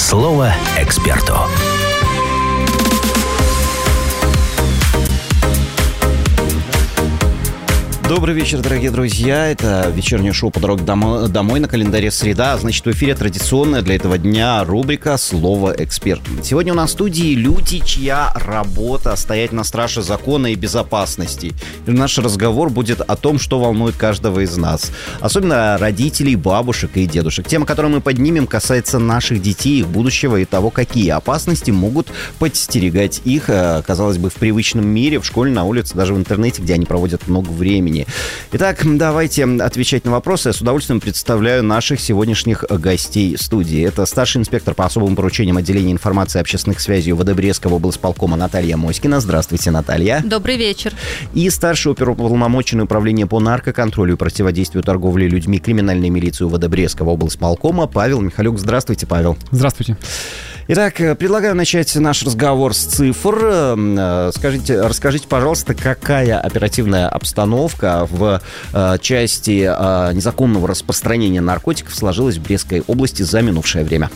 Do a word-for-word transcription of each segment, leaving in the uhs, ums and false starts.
Слово эксперту. Добрый вечер, дорогие друзья. Это вечернее шоу «По дороге домой» на календаре среда. Значит, в эфире традиционная для этого дня рубрика «Слово эксперта». Сегодня у нас в студии люди, чья работа стоять на страже закона и безопасности. И наш разговор будет о том, что волнует каждого из нас. Особенно родителей, бабушек и дедушек. Тема, которую мы поднимем, касается наших детей, их будущего и того, какие опасности могут подстерегать их, казалось бы, в привычном мире, в школе, на улице, даже в интернете, где они проводят много времени. Итак, давайте отвечать на вопросы. Я с удовольствием представляю наших сегодняшних гостей студии. Это старший инспектор по особым поручениям отделения информации и общественных связей УВД Брестского облсполкома Наталья Моськина. Здравствуйте, Наталья. Добрый вечер. И старший оперуполномоченный управления по наркоконтролю и противодействию торговли людьми криминальной милиции УВД Брестского облсполкома Павел Михалюк. Здравствуйте, Павел. Здравствуйте. Итак, предлагаю начать наш разговор с цифр. Скажите, расскажите, пожалуйста, какая оперативная обстановка в части незаконного распространения наркотиков сложилась в Брестской области за минувшее время?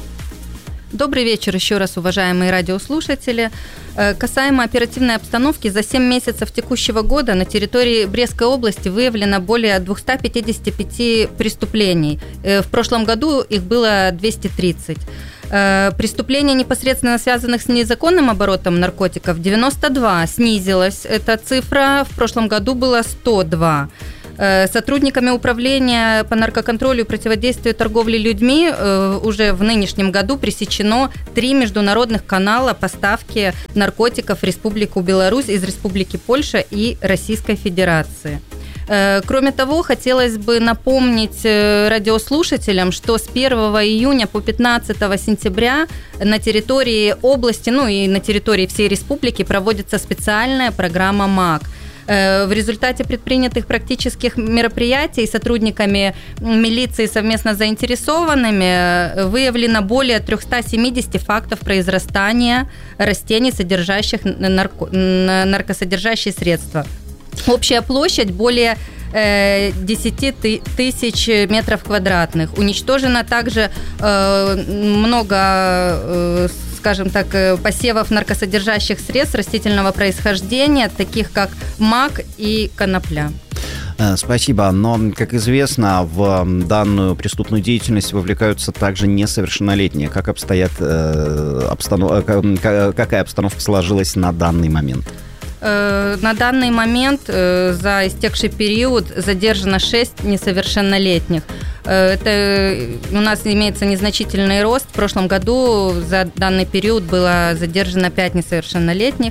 Добрый вечер еще раз, уважаемые радиослушатели. Касаемо оперативной обстановки, за семь месяцев текущего года на территории Брестской области выявлено более двести пятьдесят пять преступлений. В прошлом году их было двести тридцать. Преступления, непосредственно связанных с незаконным оборотом наркотиков, девяносто два, снизилась эта цифра, в прошлом году было сто два. Сотрудниками управления по наркоконтролю и противодействию торговли людьми уже в нынешнем году пресечено три международных канала поставки наркотиков в Республику Беларусь из Республики Польша и Российской Федерации. Кроме того, хотелось бы напомнить радиослушателям, что с первого июня по пятнадцатого сентября на территории области, ну и на территории всей республики проводится специальная программа МАК. В результате предпринятых практических мероприятий сотрудниками милиции совместно с заинтересованными выявлено более триста семьдесят фактов произрастания растений, содержащих нарко... наркосодержащие средства. Общая площадь более э, десять тысяч метров квадратных. Уничтожено также э, много, э, скажем так, посевов наркосодержащих средств растительного происхождения, таких как мак и конопля. Спасибо. Но, как известно, в данную преступную деятельность вовлекаются также несовершеннолетние. Как обстоят, э, обстанов... какая обстановка сложилась на данный момент? На данный момент за истекший период задержано шесть несовершеннолетних. Это у нас имеется незначительный рост. В прошлом году за данный период было задержано пять несовершеннолетних.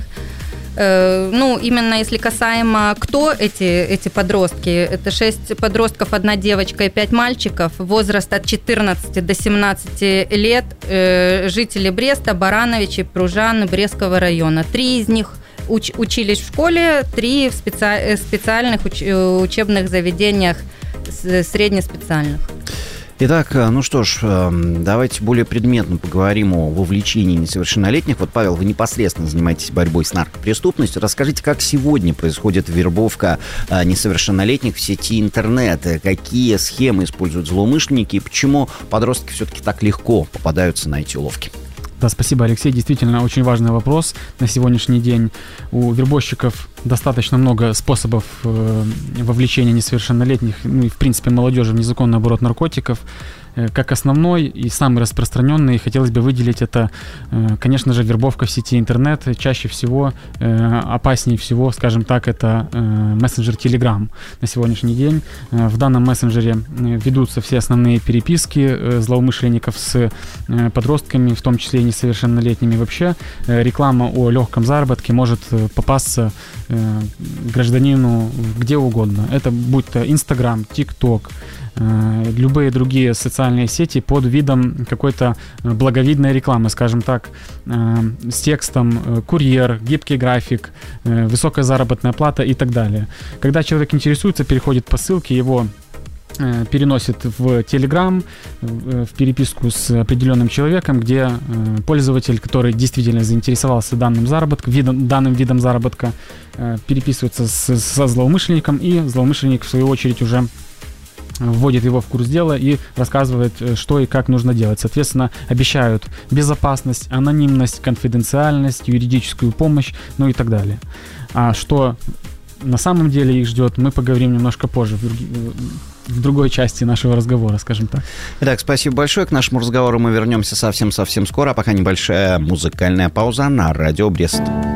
Ну, именно если касаемо, кто эти, эти подростки, это шесть подростков, одна девочка и пять мальчиков, возраст от четырнадцати до семнадцати лет, жители Бреста, Барановичей, Пружан, Брестского района. Три из них Уч, учились в школе, три в специ... специальных уч... учебных заведениях среднеспециальных. Итак, ну что ж, давайте более предметно поговорим о вовлечении несовершеннолетних. Вот, Павел, вы непосредственно занимаетесь борьбой с наркопреступностью. Расскажите, как сегодня происходит вербовка несовершеннолетних в сети интернет? Какие схемы используют злоумышленники и почему подростки все-таки так легко попадаются на эти уловки? Да, спасибо, Алексей. Действительно, очень важный вопрос на сегодняшний день. У вербовщиков достаточно много способов э, вовлечения несовершеннолетних, ну и, в принципе, молодежи в незаконный оборот наркотиков. Э, как основной и самый распространенный, хотелось бы выделить это, э, конечно же, вербовка в сети интернет. Чаще всего, э, опаснее всего, скажем так, это э, мессенджер Telegram на сегодняшний день. Э, в данном мессенджере ведутся все основные переписки э, злоумышленников с э, подростками, в том числе и несовершеннолетними. Вообще э, реклама о легком заработке может э, попасться э, гражданину где угодно. Это будь то Instagram, TikTok, э, любые другие социальные сети под видом какой-то благовидной рекламы, скажем так, э, с текстом э, «курьер», «гибкий график», э, «высокая заработная плата» и так далее. Когда человек интересуется, переходит по ссылке, его переносит в Telegram, в переписку с определенным человеком, где пользователь, который действительно заинтересовался данным заработком, видом, данным видом заработка, переписывается с, со злоумышленником, и злоумышленник, в свою очередь, уже вводит его в курс дела и рассказывает, что и как нужно делать. Соответственно, обещают безопасность, анонимность, конфиденциальность, юридическую помощь, ну и так далее. А что на самом деле их ждет, мы поговорим немножко позже, в, друг... в другой части нашего разговора, скажем так. Итак, спасибо большое. К нашему разговору мы вернемся совсем-совсем скоро, а пока небольшая музыкальная пауза на радио Брест.